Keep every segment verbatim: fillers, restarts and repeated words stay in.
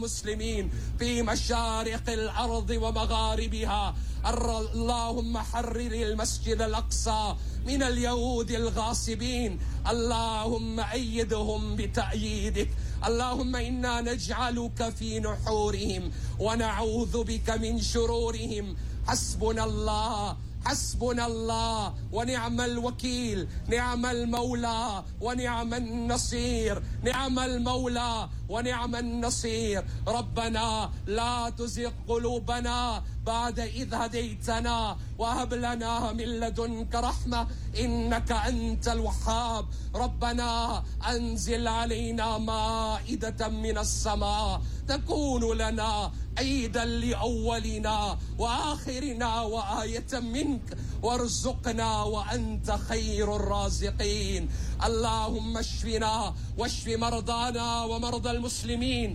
المسلمين في مشارق الأرض ومغاربها. اللهم حرر المسجد الأقصى من اليهود الغاصبين. اللهم أيدهم بتأييدك. اللهم إنا نجعلك في نحورهم ونعوذ بك من شرورهم. حسبنا الله حسبنا الله ونعم الوكيل. نعم المولى ونعم النصير. نعم المولى ونعم النصير. ربنا لا تزغ قلوبنا بعد إذ هديتنا وهب لنا من لدنك رحمة إنك أنت الوهاب. ربنا أنزل علينا مائدة من السماء تكون لنا عيدا لأولنا وآخرنا وآية منك وارزقنا وأنت خير الرازقين. اللهم اشفنا واشف مرضانا ومرضى المسلمين.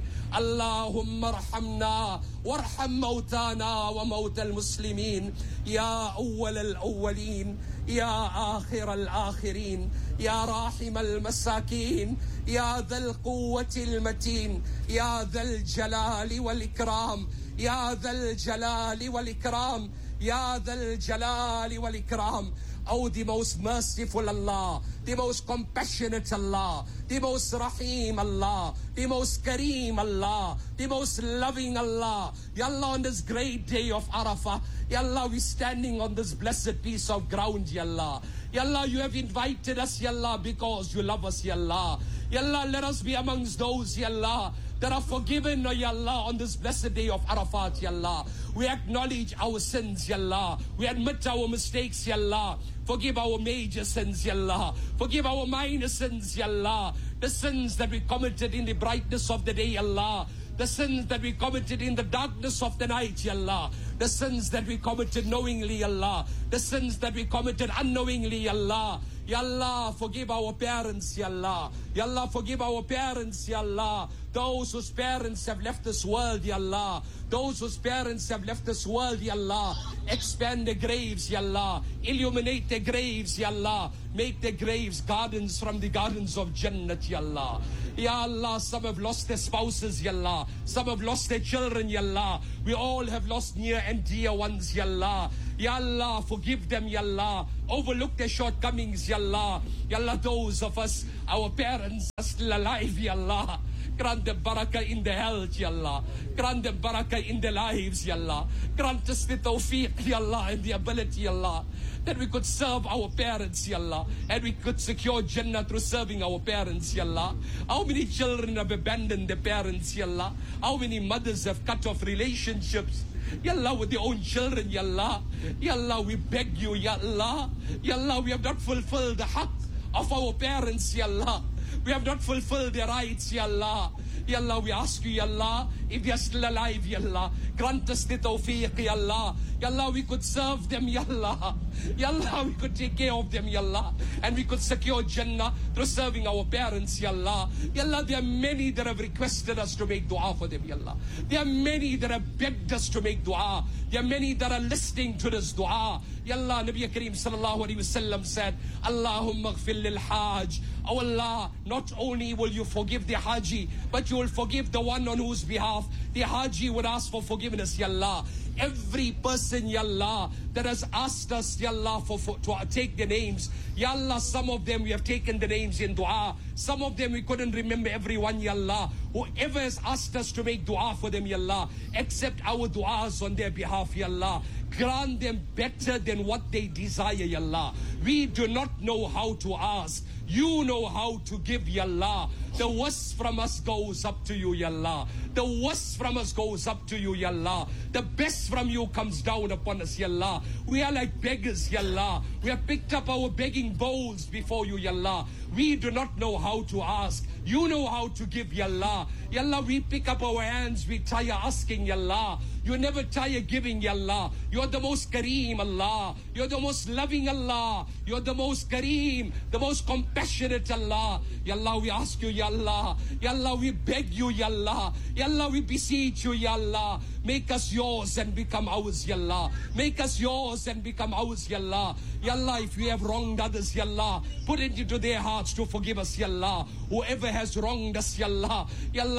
اللهم ارحمنا وارحم موتانا وموتى المسلمين. يا أول الأولين يا آخر الآخرين يا راحم المساكين يا ذا القوة المتين يا ذا الجلال والإكرام يا ذا الجلال والإكرام يا ذا الجلال والإكرام. Oh, the most merciful Allah, the most compassionate Allah, the most Rahim Allah, the most Kareem Allah, the most loving Allah. Ya Allah, on this great day of Arafah, Ya Allah, we're standing on this blessed piece of ground, Ya Allah. Ya Allah, you have invited us, Ya Allah, because you love us, Ya Allah. Ya Allah, let us be amongst those, Ya Allah, that are forgiven, oh Ya Allah, on this blessed day of Arafat, Ya Allah. We acknowledge our sins, Ya Allah. We admit our mistakes, Ya Allah. Forgive our major sins, Ya Allah. Forgive our minor sins, Ya Allah. The sins that we committed in the brightness of the day, Ya Allah. The sins that we committed in the darkness of the night, Ya Allah. The sins that we committed knowingly, Ya Allah. The sins that we committed unknowingly, Ya Allah. Ya Allah, forgive our parents, Ya Allah. Ya Allah, forgive our parents, Ya Allah. Those whose parents have left this world, Ya Allah. Those whose parents have left this world, Ya Allah. Expand their graves, Ya Allah. Illuminate their graves, Ya Allah. Make their graves gardens from the gardens of Jannat, Ya Allah. Ya Allah, some have lost their spouses, Ya Allah. Some have lost their children, Ya Allah. We all have lost near and dear ones, Ya Allah. Ya Allah, forgive them, Ya Allah. Overlook their shortcomings, Ya Allah. Ya Allah, those of us, our parents are still alive, Ya Allah. Grant them barakah in their health, Ya Allah. Grant them barakah in their lives, Ya Allah. Grant us the tawfiq, Ya Allah, and the ability, Ya Allah, that we could serve our parents, Ya Allah, and we could secure Jannah through serving our parents, Ya Allah. How many children have abandoned their parents, Ya Allah? How many mothers have cut off relationships, Ya Allah, with their own children, Ya Allah? Ya Allah, we beg you, Ya Allah. Ya Allah, we have not fulfilled the haqq of our parents, Ya Allah. We have not fulfilled their rights, Ya Allah. Ya Allah, we ask you, Ya Allah, if they are still alive, Ya Allah, grant us the tawfiq, Ya Allah. Ya Allah, we could serve them, Ya Allah. Ya Allah, we could take care of them, Ya Allah. And we could secure Jannah through serving our parents, Ya Allah. Ya Allah, there are many that have requested us to make dua for them, Ya Allah. There are many that have begged us to make dua. There are many that are listening to this dua. Ya Allah, Nabi Kareem sallallahu alayhi wa sallam said, Allahumma ghfir lil hajj. Oh Allah, not only will you forgive the Haji, but you will forgive the one on whose behalf the Haji would ask for forgiveness, Ya Allah. Every person, Ya Allah, that has asked us, Ya Allah, for, for to take the names, Ya Allah, some of them we have taken the names in dua. Some of them we couldn't remember everyone, Ya Allah. Whoever has asked us to make dua for them, Ya Allah, accept our duas on their behalf, Ya Allah. Grant them better than what they desire, Ya Allah. We do not know how to ask. You know how to give, Ya Allah. The worst from us goes up to you, Ya Allah. The worst from us goes up to you, Ya Allah. The best from you comes down upon us, Ya Allah. We are like beggars, Ya Allah. We have picked up our begging bowls before you, Ya Allah. We do not know how to ask. You know how to give, Ya Allah. Ya Allah, we pick up our hands, we tire asking, Ya Allah. You never tire giving, Ya Allah. You're the most Kareem, Allah. You're the most loving, Allah. You're the most Kareem, the most compassionate, Allah. Ya Allah, we ask you, Ya Allah. Ya Allah, we beg you, Ya Allah. Ya Allah, we beseech you, Ya Allah. Make us yours and become ours, Ya Allah. Make us yours and become ours, Ya Allah. Ya Allah, if we have wronged others, Ya Allah, put it into their hearts to forgive us, Ya Allah. Whoever has wronged us, Ya Allah, Ya Allah,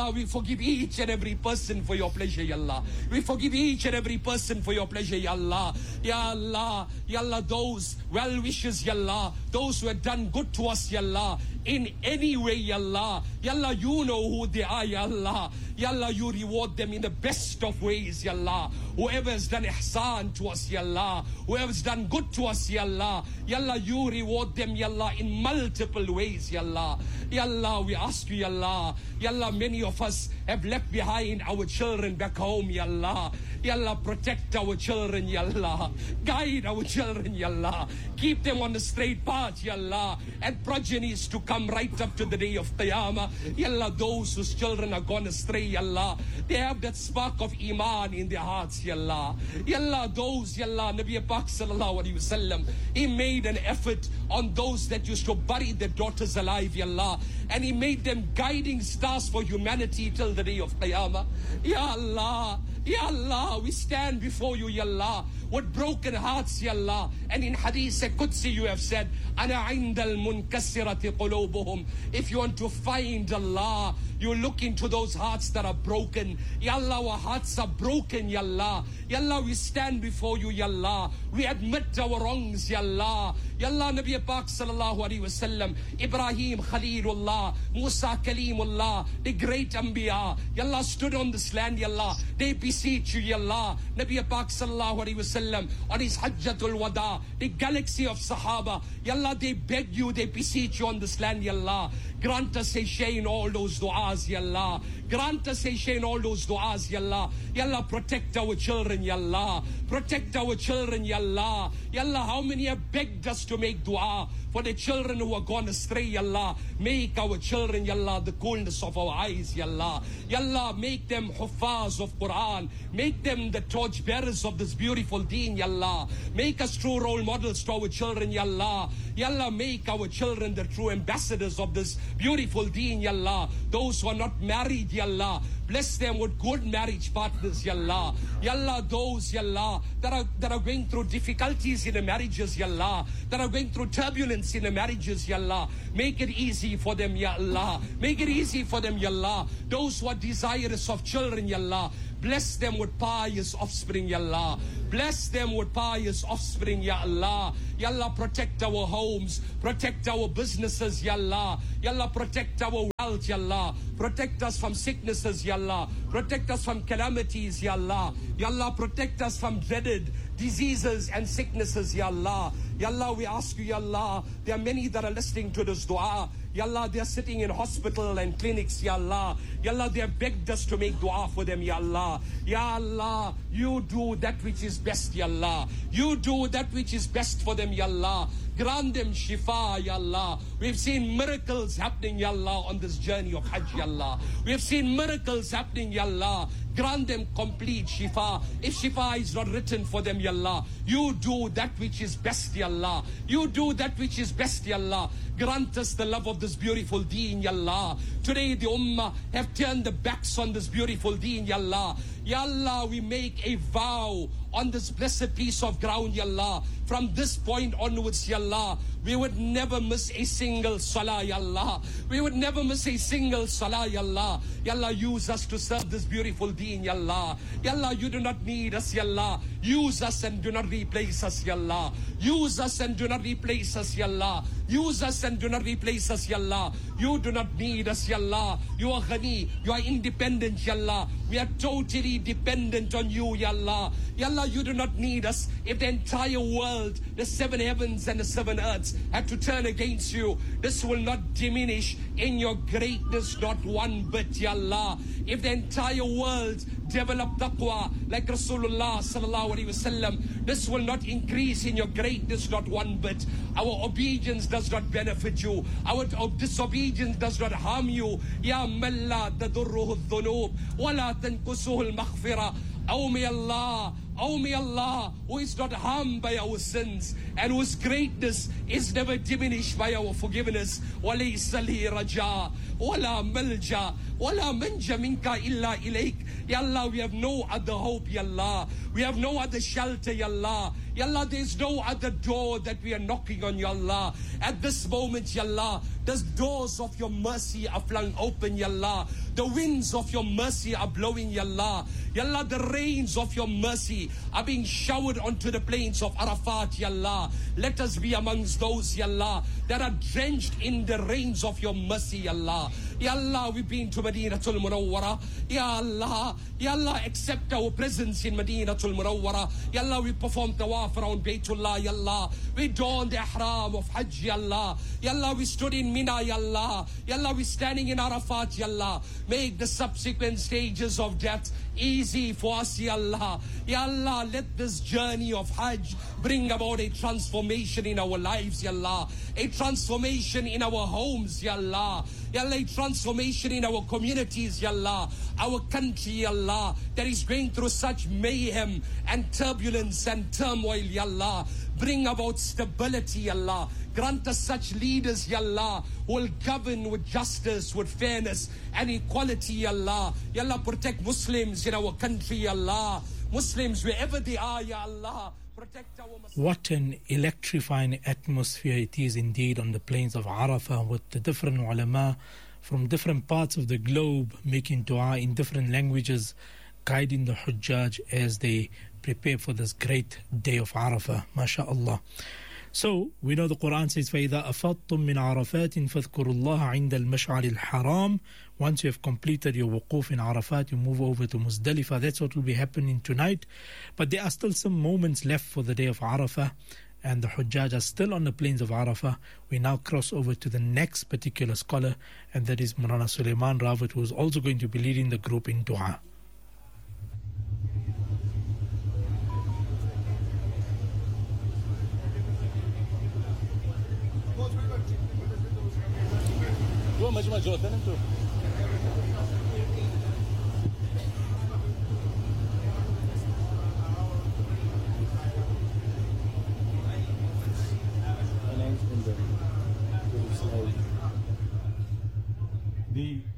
Allah, we forgive each and every person for your pleasure, Ya Allah. We forgive each and every person for your pleasure, Ya Allah. Ya Allah, Ya Allah, those well wishes, Ya Allah, those who have done good to us, Ya Allah, in any way, Ya Allah. Ya Allah, you know who they are, Ya Allah. Ya Allah, you reward them in the best of ways, Ya Allah. Whoever has done ihsan to us, Ya Allah, whoever has done good to us, Ya Allah, Ya Allah, you reward them, Ya Allah, in multiple ways, Ya Allah. Ya Allah, we ask you, Ya Allah. Ya Allah, many of us have left behind our children back home, Ya Allah. Ya Allah, protect our children, Ya Allah. Guide our children, Ya Allah. Keep them on the straight path, Ya Allah. And progenies to come right up to the day of Qiyamah. Ya Allah, those whose children are gone astray, Ya Allah, they have that spark of iman in their hearts, Ya Allah. Ya Allah, those, Ya Allah, Nabi Pak sallallahu alayhi wa sallam, he made an effort on those that used to bury their daughters alive, Ya Allah. And he made them guiding stars for humanity till the day of Qiyamah. Ya Allah, Ya Allah, we stand before you, Ya Allah, with broken hearts, Ya Allah. And in Hadith Qudsi you have said, Ana indal munkasirati qulubuhum. If you want to find Allah, you look into those hearts that are broken. Ya Allah, our hearts are broken, Ya Allah. Ya Allah, we stand before you, Ya Allah. We admit our wrongs, Ya Allah. Ya Allah, Nabi Pak sallallahu alayhi wa sallam, Ibrahim Khalilullah, Musa Kalimullah, the great Anbiya, Ya Allah, stood on this land, Ya Allah. They beseech you, Ya Allah. Nabi Pak sallallahu alayhi wa sallam, on his Hajjatul Wada, the galaxy of Sahaba, Ya Allah, they beg you, they beseech you on this land, Ya Allah. Grant us a share in all those du'as, Ya Allah. Grant us a share in all those du'as, Ya Allah. Ya Allah, protect our children, Ya Allah. Protect our children, Ya Allah. Ya Allah, how many have begged us to make dua for the children who are gone astray, Ya Allah. Make our children, Ya Allah, the coolness of our eyes, Ya Allah. Ya Allah, make them huffaz of Quran. Make them the torch bearers of this beautiful deen, Ya Allah. Make us true role models to our children, Ya Allah. Ya Allah, make our children the true ambassadors of this beautiful deen, Ya Allah. Those who are not married, Ya Allah, bless them with good marriage partners, Ya Allah. Ya Allah, those, Ya Allah, that are, that are going through difficulties in the marriages, Ya Allah, that are going through turbulence in the marriages, Ya Allah, make it easy for them, Ya Allah. Make it easy for them, Ya Allah. Those who are desirous of children, Ya Allah, bless them with pious offspring, Ya Allah. Bless them with pious offspring, Ya Allah. Ya Allah, protect our homes, protect our businesses, Ya Allah. Ya Allah, protect our wealth, Ya Allah. Protect us from sicknesses, Ya Allah. Protect us from calamities, Ya Allah. Ya Allah, protect us from dreaded diseases and sicknesses, Ya Allah. Ya Allah, we ask you, Ya Allah, there are many that are listening to this dua. Ya Allah, they are sitting in hospital and clinics, Ya Allah. Ya Allah, they have begged us to make dua for them, Ya Allah. Ya Allah, you do that which is best, Ya Allah. You do that which is best for them, Ya Allah. Grant them shifa, Ya Allah. We've seen miracles happening, Ya Allah, on this journey of Hajj, Ya Allah. We've seen miracles happening, Ya Allah. Grant them complete shifa. If shifa is not written for them, Ya Allah, you do that which is best, Ya Allah. You do that which is best, Ya Allah. Grant us the love of this beautiful deen, Ya Allah. Today the ummah have turned the backs on this beautiful deen, Ya Allah. Ya Allah, we make a vow on this blessed piece of ground, Ya Allah. From this point onwards, Ya Allah, we would never miss a single salah, Ya Allah. We would never miss a single salah, Ya Allah. Ya Allah, use us to serve this beautiful deen, Ya Allah. Ya Allah, you do not need us, Ya Allah. Use us and do not replace us, Ya Allah. Use us and do not replace us, Ya Allah. Use us and do not replace us, Ya Allah. You do not need us, Ya Allah. You are ghani, you are independent, Ya Allah. We are totally dependent on you, Ya Allah. Ya Allah, you do not need us. If the entire world, the seven heavens and the seven earths had to turn against you, this will not diminish in your greatness, not one bit, Ya Allah. If the entire world developed taqwa like Rasulullah sallallahu alaihi wasallam, this will not increase in your greatness, not one bit. Our obedience does not benefit you. Our disobedience does not harm you. Ya man la tadurruhu adh-dhunub wa la tanqusuhu al-maghfirah. Oh, may Allah, O may Allah, who is not harmed by our sins and whose greatness is never diminished by our forgiveness. وَلَيْسَ لِي رَجَاء وَلَا مَلْجَا وَلَا مَنْجَ مِنْكَ إِلَّا إِلَيْكَ. Ya Allah, we have no other hope, Ya Allah. We have no other shelter, Ya Allah. Ya Allah, there is no other door that we are knocking on, Ya Allah. At this moment, Ya Allah, the doors of your mercy are flung open, Ya Allah. The winds of your mercy are blowing, Ya Allah. Ya Allah, the rains of your mercy are being showered onto the plains of Arafat, Ya Allah. Let us be amongst those, Ya Allah, that are drenched in the rains of your mercy, Ya Allah. Ya Allah, we've been to Madinatul Munawwara. Ya Allah, Ya Allah, accept our presence in Madinatul Munawwara. Ya Allah, we perform tawaf around Baytullah, Ya Allah. We donned the ihram of Hajj, Ya Allah. Ya Allah, we stood in Mina, Ya Allah. Ya Allah, we standing in Arafat, Ya Allah. Make the subsequent stages of death easy for us, Ya Allah. Ya Allah, let this journey of Hajj bring about a transformation in our lives, Ya Allah. A transformation in our homes, Ya Allah. Ya Allah, a transformation in our communities, Ya Allah. Our country, Ya Allah, that is going through such mayhem and turbulence and turmoil, Ya Allah. Bring about stability, Ya Allah. Grant us such leaders, Ya Allah, who will govern with justice, with fairness and equality, Ya Allah. Ya Allah, protect Muslims in our country, Ya Allah. Muslims, wherever they are, Ya Allah. Protect our Muslims. What an electrifying atmosphere it is indeed on the plains of Arafah, with the different ulama from different parts of the globe making dua in different languages, guiding the Hujjaj as they prepare for this great day of Arafah. MashaAllah. So, we know the Quran says, فَإِذَا أَفَضْتُم مِّنْ عَرَفَاتٍ فَاذْكُرُوا اللَّهَ عِنْدَ الْمَشْعَرِ الْحَرَامِ. Once you have completed your wuquf in Arafat, you move over to Muzdalifah. That's what will be happening tonight. But there are still some moments left for the day of Arafah, and the Hujjaj are still on the plains of Arafah. We now cross over to the next particular scholar, and that is Maulana Sulaiman Rawat, who is also going to be leading the group in dua. مجمع جوثن انتو The